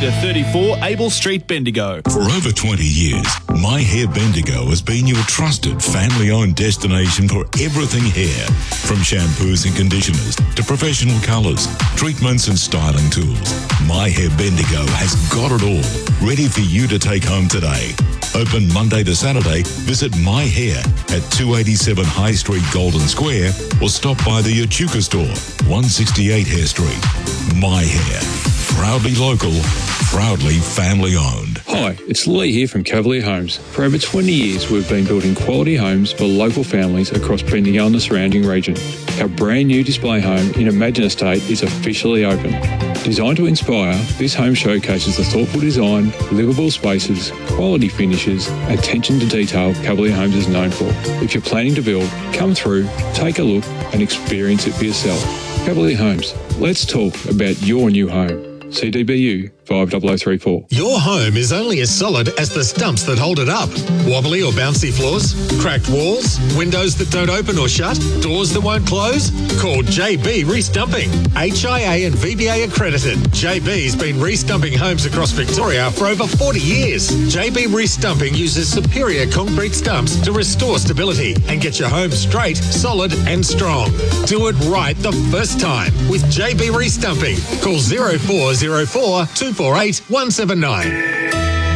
Sector 34, Abel Street, Bendigo. For over 20 years, My Hair Bendigo has been your trusted family-owned destination for everything hair. From shampoos and conditioners to professional colours, treatments and styling tools. My Hair Bendigo has got it all, ready for you to take home today. Open Monday to Saturday. Visit My Hair at 287 High Street, Golden Square, or stop by the Echuca store, 168 Hare Street. My Hair. Proudly local, proudly family owned. Hi, it's Lee here from Cavalier Homes. For over 20 years, we've been building quality homes for local families across Bendigo and the surrounding region. Our brand new display home in Imagine Estate is officially open. Designed to inspire, this home showcases the thoughtful design, livable spaces, quality finishes, attention to detail Cavalier Homes is known for. If you're planning to build, come through, take a look and experience it for yourself. Cavalier Homes, let's talk about your new home. CDBU 50034. Your home is only as solid as the stumps that hold it up. Wobbly or bouncy floors? Cracked walls? Windows that don't open or shut? Doors that won't close? Call JB Restumping. HIA and VBA accredited. JB's been restumping homes across Victoria for over 40 years. JB Restumping uses superior concrete stumps to restore stability and get your home straight, solid and strong. Do it right the first time with JB Restumping. Call 0404 248 179.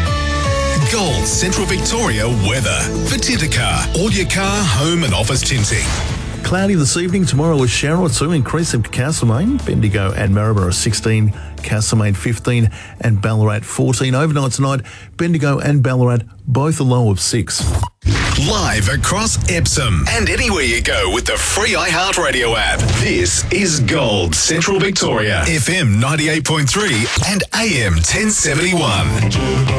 Gold Central Victoria weather. For Tintercar, all your car, home and office tinting. Cloudy this evening, tomorrow a shower or two, increasing to Castlemaine, Bendigo and Maryborough 16, Castlemaine 15 and Ballarat 14. Overnight tonight, Bendigo and Ballarat both a low of 6. Live across Epsom and anywhere you go with the free iHeartRadio app. This is Gold Central Victoria, FM 98.3 and AM 1071.